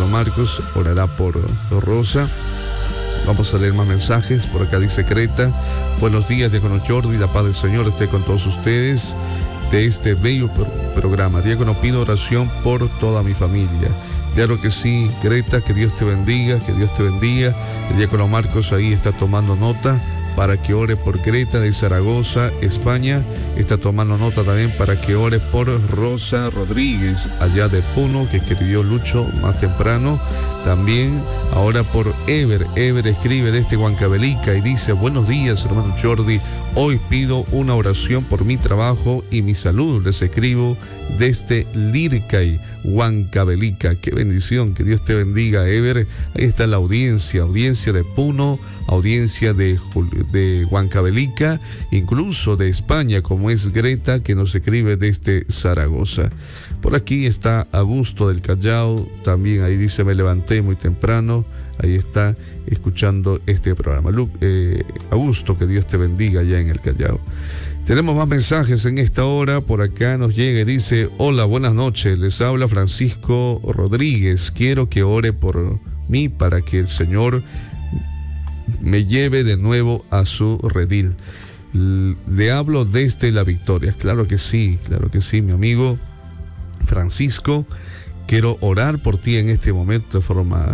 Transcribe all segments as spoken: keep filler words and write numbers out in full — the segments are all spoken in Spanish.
Marcos orará por Rosa. Vamos a leer más mensajes. Por acá dice Creta: buenos días, diácono Jordi, la paz del Señor esté con todos ustedes de este bello programa. Diácono, pido oración por toda mi familia. Claro que sí, Greta, que Dios te bendiga, que Dios te bendiga. El diácono Marcos ahí está tomando nota para que ore por Greta de Zaragoza, España. Está tomando nota también para que ore por Rosa Rodríguez, allá de Puno, que escribió Lucho más temprano. También ahora por Ever. Ever escribe desde Huancavelica y dice: buenos días, hermano Jordi. Hoy pido una oración por mi trabajo y mi salud. Les escribo desde Lircay, Huancavelica. Qué bendición, que Dios te bendiga, Ever. Ahí está la audiencia, audiencia de Puno, audiencia de, de Huancavelica, incluso de España, como es Greta, que nos escribe desde Zaragoza. Por aquí está Augusto del Callao, también ahí dice: me levanté muy temprano. Ahí está escuchando este programa. Lu, eh, Augusto, que Dios te bendiga allá en el Callao. Tenemos más mensajes en esta hora. Por acá nos llega y dice: hola, buenas noches, les habla Francisco Rodríguez. Quiero que ore por mí para que el Señor me lleve de nuevo a su redil. Le hablo desde La Victoria. Claro que sí, claro que sí, mi amigo Francisco. Quiero orar por ti en este momento de forma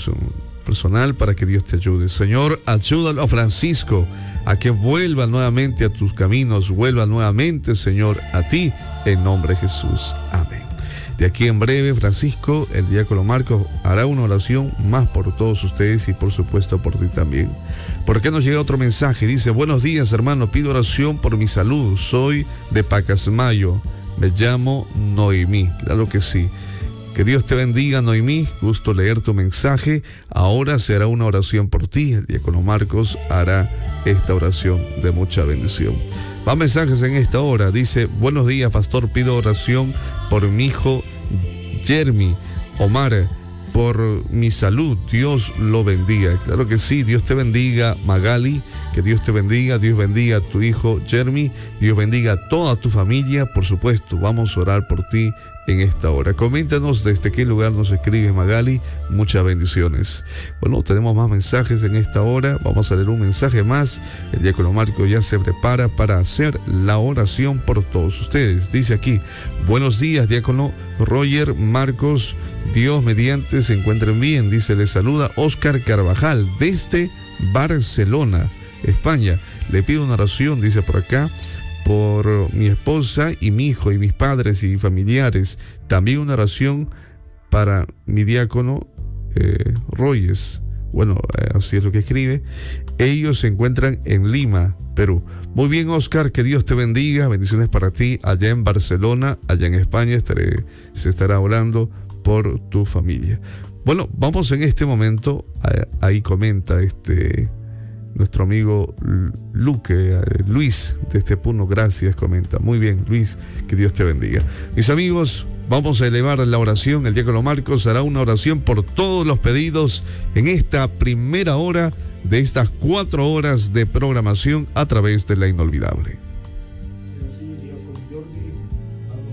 personal para que Dios te ayude. Señor, ayúdalo a Francisco a que vuelva nuevamente a tus caminos, vuelva nuevamente, Señor, a ti, en nombre de Jesús. Amén. De aquí en breve, Francisco, el diácono Marcos hará una oración más por todos ustedes y por supuesto por ti también. Por acá nos llega otro mensaje. Dice: buenos días, hermano, pido oración por mi salud. Soy de Pacasmayo, me llamo Noemí. Claro que sí. Que Dios te bendiga, Noemí. Gusto leer tu mensaje. Ahora se hará una oración por ti. El diácono Marcos hará esta oración de mucha bendición. Más mensajes en esta hora. Dice: buenos días, pastor. Pido oración por mi hijo Jeremy Omar, por mi salud. Dios lo bendiga. Claro que sí. Dios te bendiga, Magali. Que Dios te bendiga. Dios bendiga a tu hijo Jeremy. Dios bendiga a toda tu familia. Por supuesto, vamos a orar por ti en esta hora. Coméntanos desde qué lugar nos escribes, Magali. Muchas bendiciones. Bueno, tenemos más mensajes en esta hora. Vamos a leer un mensaje más. El diácono Marco ya se prepara para hacer la oración por todos ustedes. Dice aquí: buenos días, diácono Roger Marcos. Dios mediante se encuentren bien. Dice: le saluda Oscar Carvajal desde Barcelona, España. Le pido una oración, dice por acá, por mi esposa y mi hijo y mis padres y familiares. También una oración para mi diácono eh, Royes. Bueno, eh, así es lo que escribe. Ellos se encuentran en Lima, Perú. Muy bien, Oscar, que Dios te bendiga. Bendiciones para ti allá en Barcelona, allá en España. Estaré, se estará orando por tu familia. Bueno, vamos en este momento. Ahí comenta este... nuestro amigo Luque, Luis, de este Puno, gracias, comenta. Muy bien, Luis, que Dios te bendiga. Mis amigos, vamos a elevar la oración. El diácono Marcos hará una oración por todos los pedidos en esta primera hora de estas cuatro horas de programación a través de La Inolvidable.